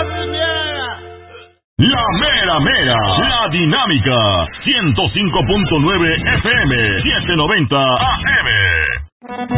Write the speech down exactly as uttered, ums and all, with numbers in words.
La mera mera, la dinámica, ciento cinco punto nueve F M, setecientos noventa A M.